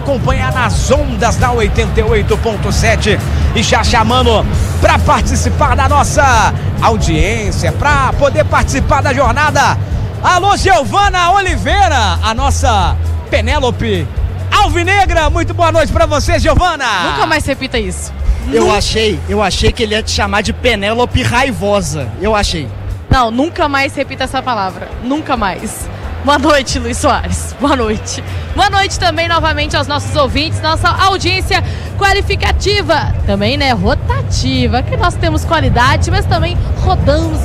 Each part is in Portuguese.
acompanhar nas ondas da 88.7 e já chamando para participar da nossa audiência, para poder participar da jornada. Alô, Giovana Oliveira, a nossa Penélope alvinegra. Muito boa noite para você, Giovana. Nunca mais repita isso. Eu achei que ele ia te chamar de Penélope raivosa. Eu achei. Não, nunca mais repita essa palavra. Nunca mais. Boa noite, Luiz Soares. Boa noite. Boa noite também novamente aos nossos ouvintes, nossa audiência qualificativa, também, né, rotativa, que nós temos qualidade, mas também rodamos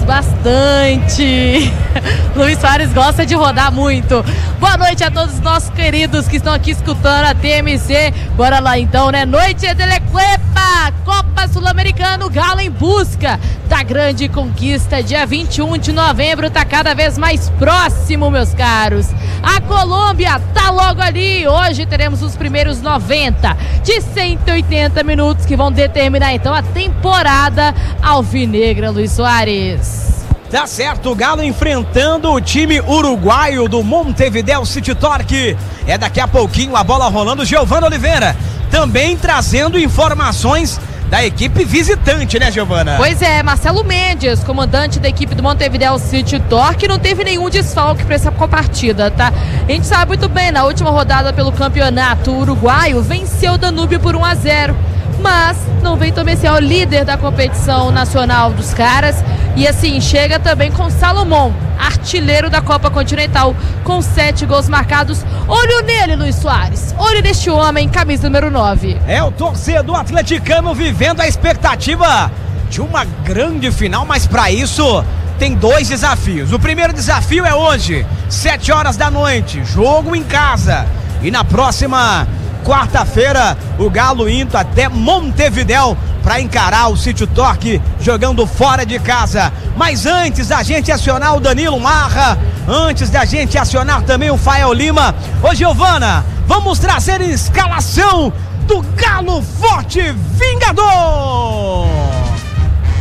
bastante. Luiz Soares gosta de rodar muito. Boa noite a todos os nossos queridos que estão aqui escutando a TMC. Bora lá então, né? Noite de Lecuepa, Copa Sul-Americana, o Galo em busca da grande conquista. Dia 21 de novembro tá cada vez mais próximo, meus caros. A Colômbia tá logo ali. Hoje teremos os primeiros 90 de 180 minutos que vão determinar então a temporada alvinegra, Luiz Soares. Tá certo, o Galo enfrentando o time uruguaio do Montevideo City Torque. É daqui a pouquinho a bola rolando. Giovana Oliveira também trazendo informações da equipe visitante, né, Giovana? Pois é, Marcelo Mendes, comandante da equipe do Montevideo City Torque, não teve nenhum desfalque para essa partida, tá? A gente sabe muito bem, na última rodada pelo campeonato uruguaio, venceu o Danúbio por 1-0. Mas não vem também ser o líder da competição nacional dos caras. E assim, chega também com Salomão, artilheiro da Copa Continental, com 7 gols marcados. Olho nele, Luiz Soares. Olho neste homem, camisa número 9. É o torcedor atleticano vivendo a expectativa de uma grande final, mas para isso tem 2 desafios. O primeiro desafio é hoje, 7 horas da noite, jogo em casa. E na próxima quarta-feira, o Galo indo até Montevideo para encarar o City Torque jogando fora de casa. Mas antes da gente acionar o Danilo Marra, antes da gente acionar também o Fael Lima, ô Giovana, vamos trazer escalação do Galo Forte Vingador!